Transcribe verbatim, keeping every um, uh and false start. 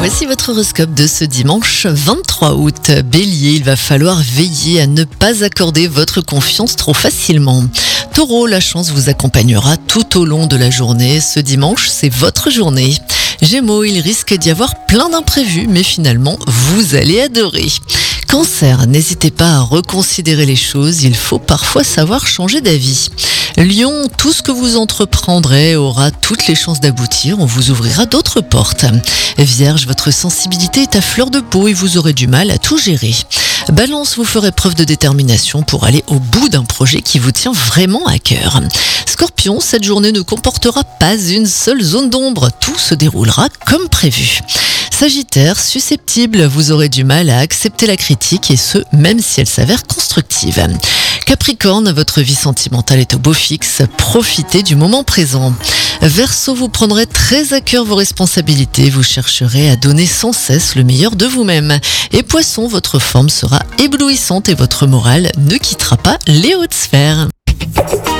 Voici votre horoscope de ce dimanche vingt-trois août. Bélier, il va falloir veiller à ne pas accorder votre confiance trop facilement. Taureau, la chance vous accompagnera tout au long de la journée. Ce dimanche, c'est votre journée. Gémeaux, il risque d'y avoir plein d'imprévus, mais finalement, vous allez adorer. Cancer, n'hésitez pas à reconsidérer les choses, il faut parfois savoir changer d'avis. Lion, tout ce que vous entreprendrez aura toutes les chances d'aboutir, on vous ouvrira d'autres portes. Vierge, votre sensibilité est à fleur de peau et vous aurez du mal à tout gérer. Balance, vous ferez preuve de détermination pour aller au bout d'un projet qui vous tient vraiment à cœur. Scorpion, cette journée ne comportera pas une seule zone d'ombre, tout se déroulera comme prévu. Sagittaire, susceptible, vous aurez du mal à accepter la critique et ce, même si elle s'avère constructive. Capricorne, votre vie sentimentale est au beau fixe, profitez du moment présent. Verseau, vous prendrez très à cœur vos responsabilités, vous chercherez à donner sans cesse le meilleur de vous-même. Et Poisson, votre forme sera éblouissante et votre morale ne quittera pas les hautes sphères.